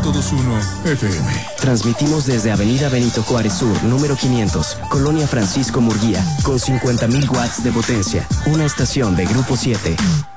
90.21 FM. Transmitimos desde Avenida Benito Juárez Sur, número 500, Colonia Francisco Murguía, con 50.000 watts de potencia. Una estación de Grupo 7.